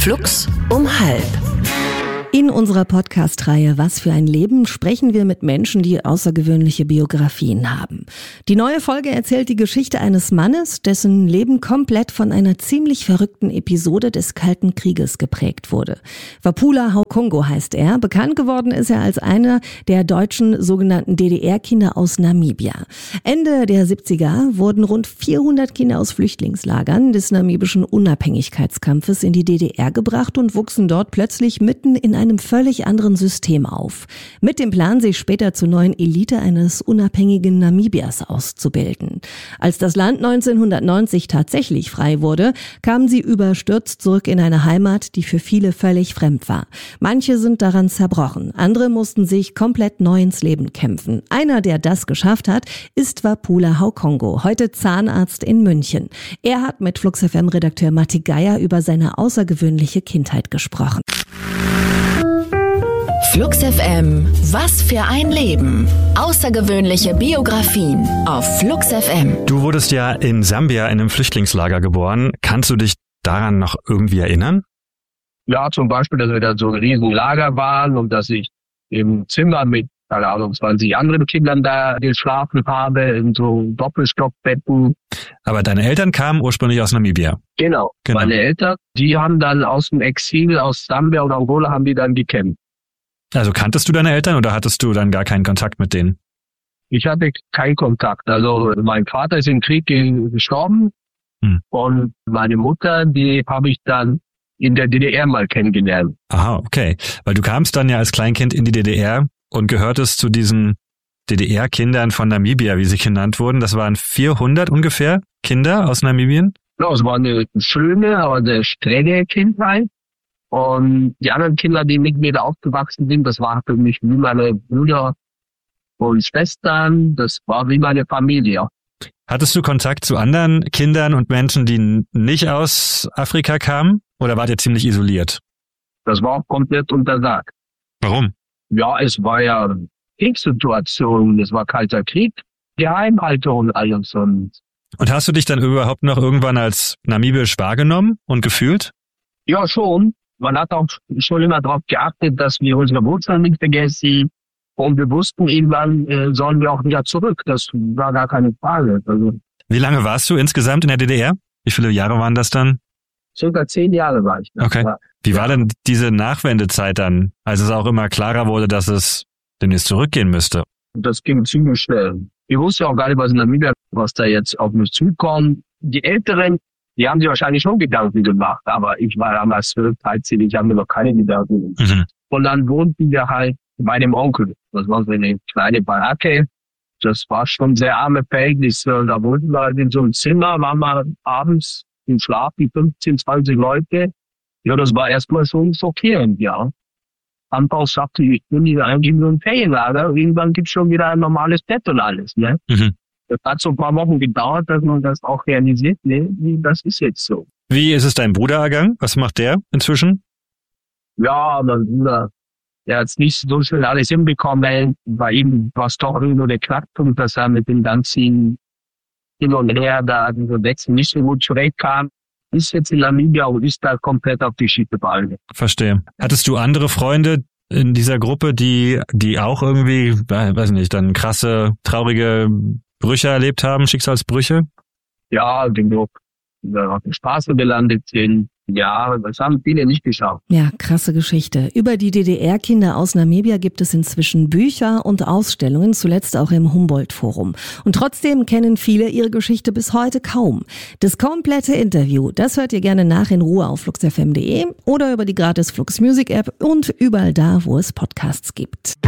Flux um 12:30. In unserer Podcast-Reihe Was für ein Leben sprechen wir mit Menschen, die außergewöhnliche Biografien haben. Die neue Folge erzählt die Geschichte eines Mannes, dessen Leben komplett von einer ziemlich verrückten Episode des Kalten Krieges geprägt wurde. Wapula Haukongo heißt er. Bekannt geworden ist er als einer der deutschen sogenannten DDR-Kinder aus Namibia. Ende der 70er wurden rund 400 Kinder aus Flüchtlingslagern des namibischen Unabhängigkeitskampfes in die DDR gebracht und wuchsen dort plötzlich mitten in einem völlig anderen System auf. Mit dem Plan, sich später zur neuen Elite eines unabhängigen Namibias auszubilden. Als das Land 1990 tatsächlich frei wurde, kamen sie überstürzt zurück in eine Heimat, die für viele völlig fremd war. Manche sind daran zerbrochen, andere mussten sich komplett neu ins Leben kämpfen. Einer, der das geschafft hat, ist Wapula Haukongo, heute Zahnarzt in München. Er hat mit Flux FM-Redakteur Matti Geier über seine außergewöhnliche Kindheit gesprochen. Flux FM, was für ein Leben. Außergewöhnliche Biografien auf Flux FM. Du wurdest ja in Sambia in einem Flüchtlingslager geboren. Kannst du dich daran noch irgendwie erinnern? Ja, zum Beispiel, dass wir da so ein riesen Lager waren und dass ich im Zimmer mit, 20 anderen Kindern da geschlafen habe, in so Doppelstockbetten. Aber deine Eltern kamen ursprünglich aus Namibia. Genau. Meine Eltern, die haben dann aus dem Exil, aus Sambia und Angola, haben die dann gekämpft. Also kanntest du deine Eltern oder hattest du dann gar keinen Kontakt mit denen? Ich hatte keinen Kontakt. Also mein Vater ist im Krieg gestorben und meine Mutter, die habe ich dann in der DDR mal kennengelernt. Aha, okay. Weil du kamst dann ja als Kleinkind in die DDR und gehörtest zu diesen DDR-Kindern von Namibia, wie sie genannt wurden. Das waren 400 ungefähr Kinder aus Namibien? Ja, es war eine schöne, aber sehr strenge Kindheit. Und die anderen Kinder, die mit mir da aufgewachsen sind, das war für mich wie meine Brüder und Schwestern. Das war wie meine Familie. Hattest du Kontakt zu anderen Kindern und Menschen, die nicht aus Afrika kamen? Oder wart ihr ziemlich isoliert? Das war auch komplett untersagt. Warum? Ja, es war ja Kriegssituation, es war Kalter Krieg, Geheimhaltung und alles. Und hast du dich dann überhaupt noch irgendwann als namibisch wahrgenommen und gefühlt? Ja, schon. Man hat auch schon immer darauf geachtet, dass wir unsere Wurzeln nicht vergessen. Und wir wussten, irgendwann sollen wir auch wieder zurück. Das war gar keine Frage. Also, wie lange warst du insgesamt in der DDR? Wie viele Jahre waren das dann? Circa 10 Jahre war ich da. Okay. Wie war denn diese Nachwendezeit dann, als es auch immer klarer wurde, dass es demnächst zurückgehen müsste? Das ging ziemlich schnell. Ich wusste auch gar nicht, was in Namibia, was da jetzt auf mich zukommt. Die Älteren, die haben sich wahrscheinlich schon Gedanken gemacht, aber ich war damals 12, 13, ich habe mir noch keine Gedanken gemacht. Und dann wohnten wir halt bei dem Onkel. Das war so eine kleine Baracke. Das war schon sehr arme Verhältnisse. Da wohnten wir halt in so einem Zimmer, waren wir abends im Schlaf, die 15, 20 Leute. Ja, das war erstmal schon schockierend, ja. Anfangs sagte ich bin hier eigentlich nur ein Ferienlager. Irgendwann gibt's schon wieder ein normales Bett und alles, ne? Das hat so ein paar Wochen gedauert, dass man das auch realisiert, ne? Das ist jetzt so. Wie ist es dein Bruder ergangen? Was macht der inzwischen? Ja, mein Bruder, der hat es nicht so schnell alles hinbekommen. Bei ihm war es doch nur der Knackpunkt, dass er mit dem ganzen Hin und Her da diese Wechsel nicht so gut zurechtkam. Ist jetzt in Namibia und ist da komplett auf die Schippe gefallen. Verstehe. Hattest du andere Freunde in dieser Gruppe, die auch irgendwie, weiß nicht, dann krasse, traurige Brüche erlebt haben, Schicksalsbrüche? Ja, genug. Auf der Straße gelandet sind. Ja, das haben viele nicht geschafft. Ja, krasse Geschichte. Über die DDR-Kinder aus Namibia gibt es inzwischen Bücher und Ausstellungen, zuletzt auch im Humboldt-Forum. Und trotzdem kennen viele ihre Geschichte bis heute kaum. Das komplette Interview, das hört ihr gerne nach in Ruhe auf fluxfm.de oder über die gratis Flux Music App und überall da, wo es Podcasts gibt.